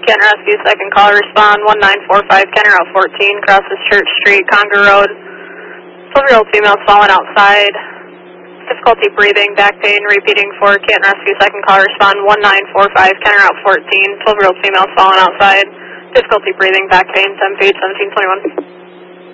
Canton Rescue, second call, respond 1945, Kenner Route 14, crosses Church Street, Conger Road. 12-year-old female fallen outside. Difficulty breathing, back pain, repeating for Canton Rescue, second call, respond 1945, Kenner Route 14, 12-year-old female fallen outside. Difficulty breathing, back pain, 10 feet, 1721.